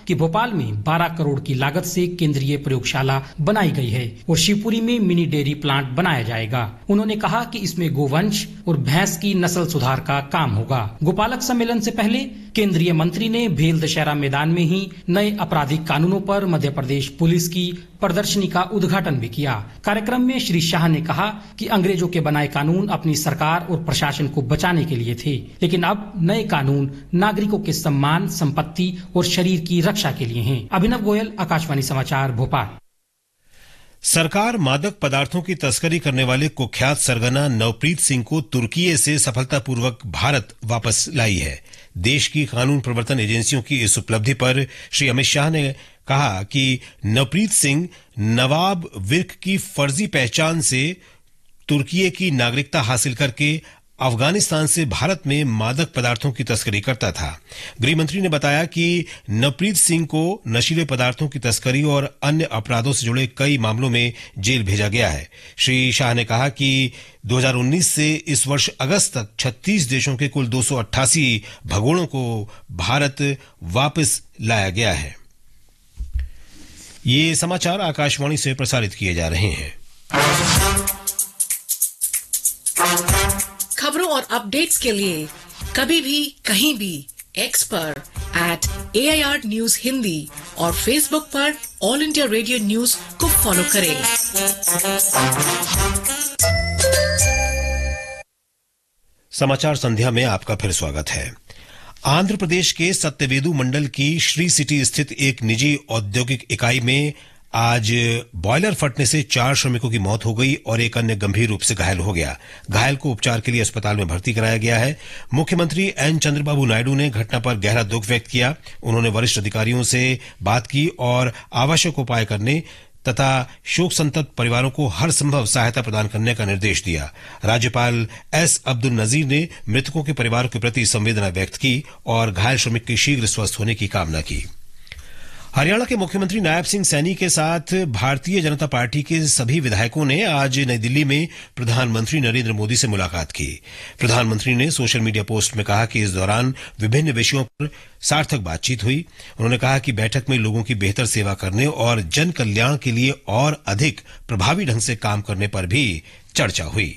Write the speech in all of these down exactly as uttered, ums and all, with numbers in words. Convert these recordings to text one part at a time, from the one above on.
कि भोपाल में बारह करोड़ की लागत से केंद्रीय प्रयोगशाला बनाई गई है और शिवपुरी में मिनी डेयरी प्लांट बनाया जाएगा। उन्होंने कहा कि इसमें गोवंश और भैंस की नस्ल सुधार का काम होगा। गोपालक सम्मेलन से पहले केंद्रीय मंत्री ने भेल दशहरा मैदान में ही नए आपराधिक कानूनों पर मध्य प्रदेश पुलिस की प्रदर्शनी का उद्घाटन भी किया। कार्यक्रम में श्री शाह ने कहा कि अंग्रेजों के बनाए कानून अपनी सरकार और प्रशासन को बचाने के लिए थे, लेकिन अब नए कानून नागरिकों के सम्मान, संपत्ति और शरीर की रक्षा के लिए हैं। अभिनव गोयल, आकाशवाणी समाचार, भोपाल। सरकार मादक पदार्थों की तस्करी करने वाले कुख्यात सरगना नवप्रीत सिंह को तुर्की से सफलतापूर्वक भारत वापस लाई है। देश की कानून प्रवर्तन एजेंसियों की इस उपलब्धि पर श्री अमित शाह ने कहा कि नवप्रीत सिंह नवाब विर्क की फर्जी पहचान से तुर्की की नागरिकता हासिल करके अफगानिस्तान से भारत में मादक पदार्थों की तस्करी करता था। गृहमंत्री ने बताया कि नवप्रीत सिंह को नशीले पदार्थों की तस्करी और अन्य अपराधों से जुड़े कई मामलों में जेल भेजा गया है। श्री शाह ने कहा कि दो हज़ार उन्नीस से इस वर्ष अगस्त तक छत्तीस देशों के कुल दो सौ अट्ठासी भगोड़ों को भारत वापस लाया गया है। ये समाचार आकाशवाणी से प्रसारित किए जा रहे हैं। खबरों और अपडेट्स के लिए कभी भी कहीं भी एक्स पर eight A I R news Hindi और फेसबुक पर ऑल इंडिया रेडियो न्यूज को फॉलो करें। समाचार संध्या में आपका फिर स्वागत है। आंध्र प्रदेश के सत्यवेदु मंडल की श्री सिटी स्थित एक निजी औद्योगिक इकाई में आज बॉयलर फटने से चार श्रमिकों की मौत हो गई और एक अन्य गंभीर रूप से घायल हो गया। घायल को उपचार के लिए अस्पताल में भर्ती कराया गया है। मुख्यमंत्री एन चंद्रबाबू नायडू ने घटना पर गहरा दुख व्यक्त किया। उन्होंने वरिष्ठ अधिकारियों से बात की और आवश्यक उपाय करने तथा शोक संतप्त परिवारों को हर संभव सहायता प्रदान करने का निर्देश दिया। राज्यपाल एस अब्दुल नजीर ने मृतकों के परिवार के प्रति संवेदना व्यक्त की और घायल श्रमिक के शीघ्र स्वस्थ होने की कामना की। हरियाणा के मुख्यमंत्री नायब सिंह सैनी के साथ भारतीय जनता पार्टी के सभी विधायकों ने आज नई दिल्ली में प्रधानमंत्री नरेंद्र मोदी से मुलाकात की। प्रधानमंत्री ने सोशल मीडिया पोस्ट में कहा कि इस दौरान विभिन्न विषयों पर सार्थक बातचीत हुई। उन्होंने कहा कि बैठक में लोगों की बेहतर सेवा करने और जन कल्याण के लिए और अधिक प्रभावी ढंग से काम करने पर भी चर्चा हुई।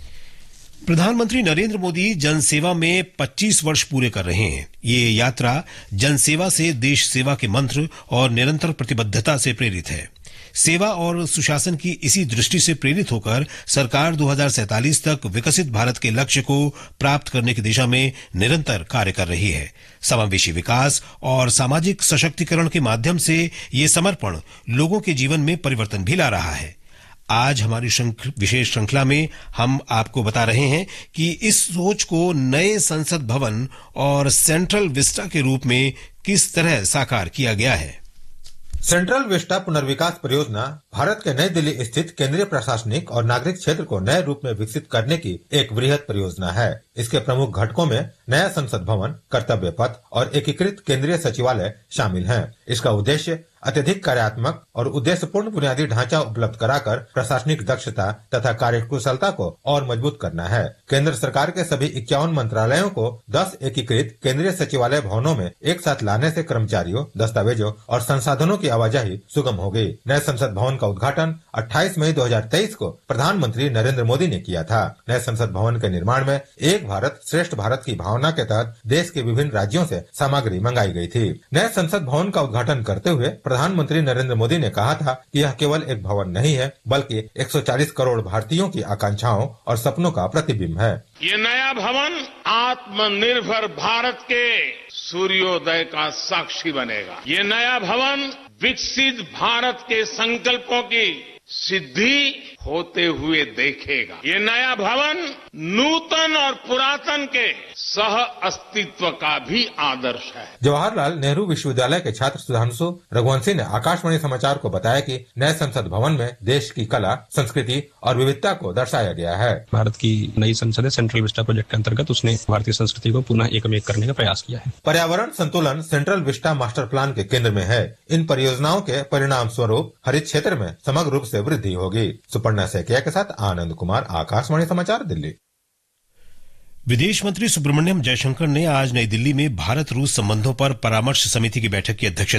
प्रधानमंत्री नरेंद्र मोदी जनसेवा में पच्चीस वर्ष पूरे कर रहे हैं। ये यात्रा जनसेवा से देश सेवा के मंत्र और निरंतर प्रतिबद्धता से प्रेरित है। सेवा और सुशासन की इसी दृष्टि से प्रेरित होकर सरकार दो हज़ार सैंतालीस तक विकसित भारत के लक्ष्य को प्राप्त करने की दिशा में निरंतर कार्य कर रही है। समावेशी विकास और सामाजिक सशक्तिकरण के माध्यम से ये समर्पण लोगों के जीवन में परिवर्तन भी ला रहा है। आज हमारी विशेष श्रृंखला में हम आपको बता रहे हैं कि इस सोच को नए संसद भवन और सेंट्रल विस्टा के रूप में किस तरह साकार किया गया है। सेंट्रल विस्टा पुनर्विकास परियोजना भारत के नई दिल्ली स्थित केंद्रीय प्रशासनिक और नागरिक क्षेत्र को नए रूप में विकसित करने की एक वृहद परियोजना है। इसके प्रमुख घटकों में नया संसद भवन, कर्तव्य पथ और एकीकृत केंद्रीय सचिवालय शामिल हैं। इसका उद्देश्य अत्यधिक कार्यात्मक और उद्देश्यपूर्ण बुनियादी ढांचा उपलब्ध कराकर प्रशासनिक दक्षता तथा कार्यकुशलता को और मजबूत करना है। केंद्र सरकार के सभी इक्यावन मंत्रालयों को दस एकीकृत केंद्रीय सचिवालय भवनों में एक साथ लाने से कर्मचारियों, दस्तावेजों और संसाधनों की आवाजाही सुगम हो गई। नए संसद भवन का उद्घाटन अट्ठाईस मई दो हज़ार तेईस को प्रधानमंत्री नरेंद्र मोदी ने किया था। नए संसद भवन के निर्माण में एक भारत श्रेष्ठ भारत की भावना के तहत देश के विभिन्न राज्यों से सामग्री मंगाई गई थी। नए संसद भवन का उद्घाटन करते हुए प्रधानमंत्री नरेंद्र मोदी ने कहा था कि यह केवल एक भवन नहीं है, बल्कि एक सौ चालीस करोड़ भारतीयों की आकांक्षाओं और सपनों का प्रतिबिंब है। ये नया भवन आत्मनिर्भर भारत के सूर्योदय का साक्षी बनेगा। ये नया भवन विकसित भारत के संकल्पों की सिद्धि होते हुए देखेगा। ये नया भवन नूतन और पुरातन के सह अस्तित्व का भी आदर्श है। जवाहरलाल नेहरू विश्वविद्यालय के छात्र सुधांशु रघुवंशी ने आकाशवाणी समाचार को बताया कि नए संसद भवन में देश की कला, संस्कृति और विविधता को दर्शाया गया है। भारत की नई संसद है, सेंट्रल विस्टा प्रोजेक्ट के अंतर्गत उसने भारतीय संस्कृति को पुनः एकमेक करने का प्रयास किया है। पर्यावरण संतुलन सेंट्रल विस्टा मास्टर प्लान के केंद्र में है। इन परियोजनाओं के परिणाम स्वरूप हरित क्षेत्र में समग्र रूप से वृद्धि होगी। सुपर्णा सैकिया के साथ आनंद कुमार, आकाशवाणी समाचार, दिल्ली। विदेश मंत्री सुब्रमण्यम जयशंकर ने आज नई दिल्ली में भारत रूस संबंधों पर परामर्श समिति की बैठक की अध्यक्षता